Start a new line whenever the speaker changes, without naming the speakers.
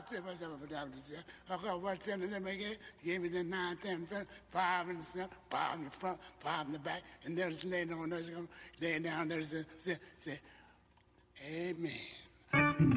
what's in it? Make give me the 9, 10, 5 in the center, 5 in the front, 5 in the back, and there's laying on. There's lay down. There's say, Amen.